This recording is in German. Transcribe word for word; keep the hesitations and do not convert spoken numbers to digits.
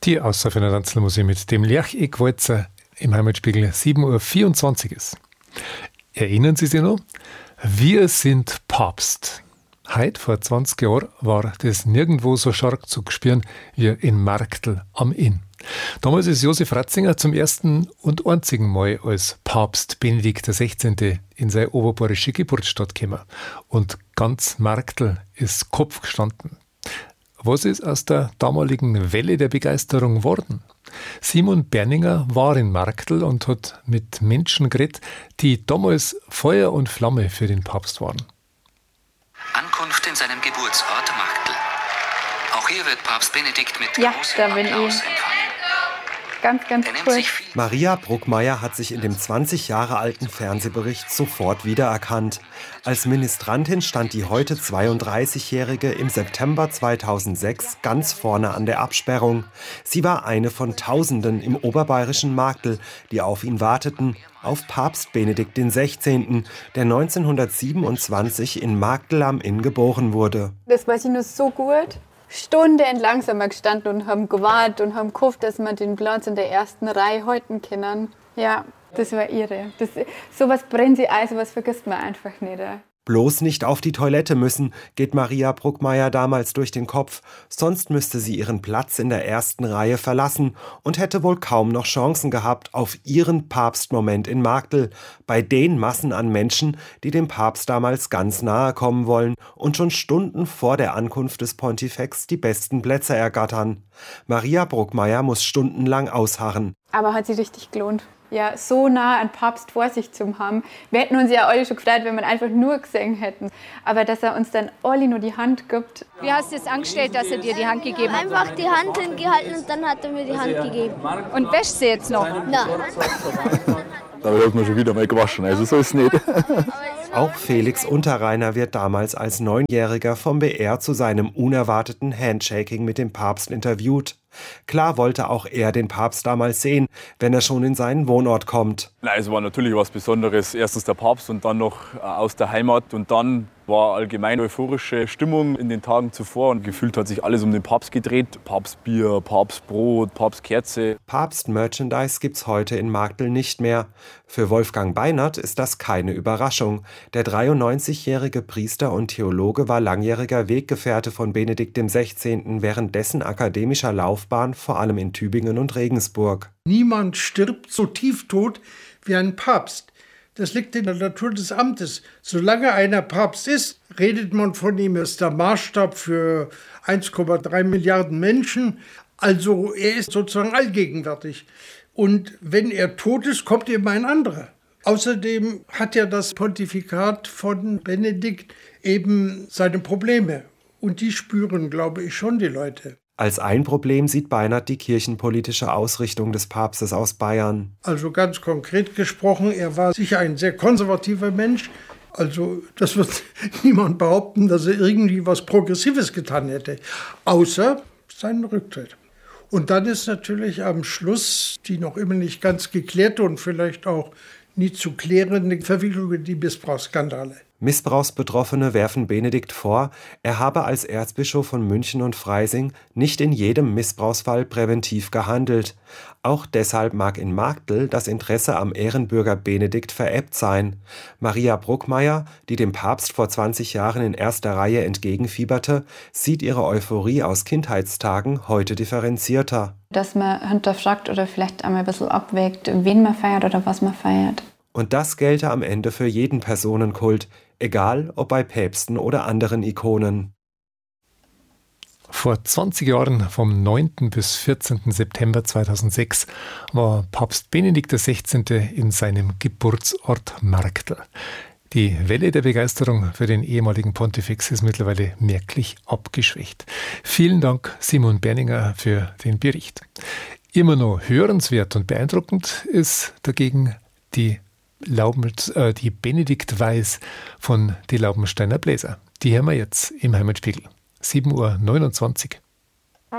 Die Aussage der Tanzlermusik mit dem Lercheck-Walzer im Heimatspiegel sieben Uhr vierundzwanzig ist. Erinnern Sie sich noch? Wir sind Papst. Heute, vor zwanzig Jahren, war das nirgendwo so stark zu spüren wie in Marktl am Inn. Damals ist Josef Ratzinger zum ersten und einzigen Mal als Papst Benedikt der Sechzehnte in seine oberbayerische Geburtsstadt gekommen. Und ganz Marktl ist Kopf gestanden. Was ist aus der damaligen Welle der Begeisterung geworden? Simon Berninger war in Marktl und hat mit Menschen geredet, die damals Feuer und Flamme für den Papst waren. Ankunft in seinem Geburtsort Marktl. Auch hier wird Papst Benedikt mit ja, großem Applaus empfangen. Ganz, ganz cool. Maria Bruckmeier hat sich in dem zwanzig Jahre alten Fernsehbericht sofort wiedererkannt. Als Ministrantin stand die heute zweiunddreißigjährige im September zweitausendsechs ganz vorne an der Absperrung. Sie war eine von Tausenden im oberbayerischen Marktl, die auf ihn warteten, auf Papst Benedikt der Sechzehnte, der neunzehnhundertsiebenundzwanzig in Marktl am Inn geboren wurde. Das weiß ich nur so gut. Stundenlang sind wir gestanden und haben gewartet und haben gehofft, dass wir den Platz in der ersten Reihe halten können. Ja, das war irre. Das, sowas brennt sich ein, sowas vergisst man einfach nicht. Bloß nicht auf die Toilette müssen, geht Maria Bruckmeier damals durch den Kopf, sonst müsste sie ihren Platz in der ersten Reihe verlassen und hätte wohl kaum noch Chancen gehabt auf ihren Papstmoment in Marktl, bei den Massen an Menschen, die dem Papst damals ganz nahe kommen wollen und schon Stunden vor der Ankunft des Pontifex die besten Plätze ergattern. Maria Bruckmeier muss stundenlang ausharren. Aber hat sich richtig gelohnt. Ja, so nah an Papst vor sich zu haben. Wir hätten uns ja alle schon gefreut, wenn wir ihn einfach nur gesehen hätten. Aber dass er uns dann alle nur die Hand gibt. Wie hast du es angestellt, dass er dir die Hand gegeben hat? Einfach die Hand hingehalten und dann hat er mir die Hand gegeben. Und wäschst du jetzt noch? Nein. Da wird man schon wieder mal gewaschen, also so ist es nicht. Auch Felix Unterreiner wird damals als Neunjähriger vom B R zu seinem unerwarteten Handshaking mit dem Papst interviewt. Klar wollte auch er den Papst damals sehen, wenn er schon in seinen Wohnort kommt. Na, es war natürlich was Besonderes. Erstens der Papst und dann noch aus der Heimat. Und dann war allgemein euphorische Stimmung in den Tagen zuvor. Und gefühlt hat sich alles um den Papst gedreht. Papstbier, Papstbrot, Papstkerze. Papst-Merchandise gibt's heute in Marktl nicht mehr. Für Wolfgang Beinert ist das keine Überraschung. Der dreiundneunzigjährige Priester und Theologe war langjähriger Weggefährte von Benedikt der Sechzehnte während dessen akademischer Laufbahn, vor allem in Tübingen und Regensburg. Niemand stirbt so tieftot wie ein Papst. Das liegt in der Natur des Amtes. Solange einer Papst ist, redet man von ihm, er ist der Maßstab für eins Komma drei Milliarden Menschen. Also er ist sozusagen allgegenwärtig. Und wenn er tot ist, kommt eben ein anderer. Außerdem hat ja das Pontifikat von Benedikt eben seine Probleme. Und die spüren, glaube ich, schon die Leute. Als ein Problem sieht Beinert die kirchenpolitische Ausrichtung des Papstes aus Bayern. Also ganz konkret gesprochen, er war sicher ein sehr konservativer Mensch. Also das wird niemand behaupten, dass er irgendwie was Progressives getan hätte, außer seinen Rücktritt. Und dann ist natürlich am Schluss die noch immer nicht ganz geklärte und vielleicht auch nie zu klärende Verwicklung in die Missbrauchsskandale. Missbrauchsbetroffene werfen Benedikt vor, er habe als Erzbischof von München und Freising nicht in jedem Missbrauchsfall präventiv gehandelt. Auch deshalb mag in Marktl das Interesse am Ehrenbürger Benedikt verebbt sein. Maria Bruckmeier, die dem Papst vor zwanzig Jahren in erster Reihe entgegenfieberte, sieht ihre Euphorie aus Kindheitstagen heute differenzierter. Dass man hinterfragt oder vielleicht einmal ein bisschen abwägt, wen man feiert oder was man feiert. Und das gelte am Ende für jeden Personenkult, egal ob bei Päpsten oder anderen Ikonen. Vor zwanzig Jahren, vom neunten bis vierzehnten September zweitausendsechs, war Papst Benedikt der Sechzehnte in seinem Geburtsort Marktl. Die Welle der Begeisterung für den ehemaligen Pontifex ist mittlerweile merklich abgeschwächt. Vielen Dank, Simon Berninger, für den Bericht. Immer noch hörenswert und beeindruckend ist dagegen die Laubens, äh, die Benedikt Weiß von die Laubensteiner Bläser. Die hören wir jetzt im Heimatspiegel. sieben Uhr neunundzwanzig.